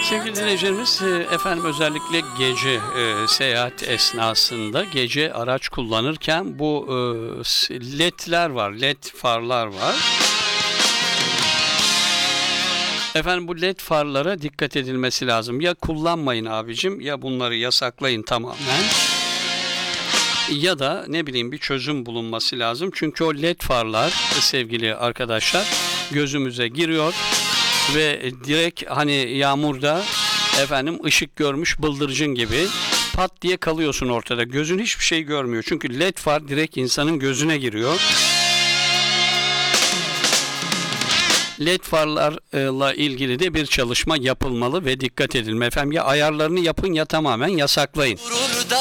Sevgili dinleyicilerimiz, efendim özellikle gece seyahat esnasında gece araç kullanırken bu ledler var, led farlar var. Efendim bu led farlara dikkat edilmesi lazım. Ya kullanmayın abicim ya bunları yasaklayın tamamen. Ya da ne bileyim bir çözüm bulunması lazım. Çünkü o led farlar sevgili arkadaşlar gözümüze giriyor ve direkt hani yağmurda efendim ışık görmüş bıldırcın gibi pat diye kalıyorsun ortada. Gözün hiçbir şey görmüyor. Çünkü led far direkt insanın gözüne giriyor. LED farlarla ilgili de bir çalışma yapılmalı ve dikkat edilmeli. Efendim ya ayarlarını yapın ya tamamen yasaklayın.